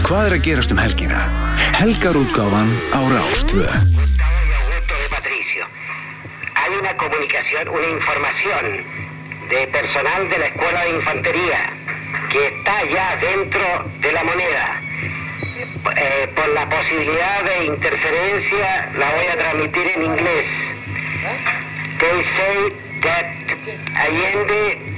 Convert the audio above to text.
Hvað gerast helgina? Helgarútgáfan á Rás 2. Hay una comunicación, una información de personal de la Escuela de Infantería que está ya dentro de la moneda. Por la posibilidad de interferencia la voy a transmitir en inglés. They say that Allende